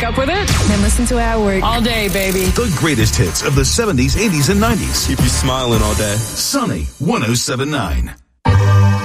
up with it? Then listen to Our Work. All day, baby. The greatest hits of the 70s, 80s, and 90s. Keep you smiling all day. Sunny 107.9.